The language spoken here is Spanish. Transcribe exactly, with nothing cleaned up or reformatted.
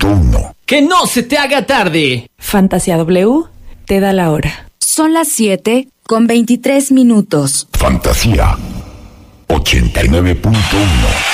punto uno. ¡Que no se te haga tarde! Fantasía W te da la hora. Son las siete con veintitrés minutos. Fantasía ochenta y nueve punto uno.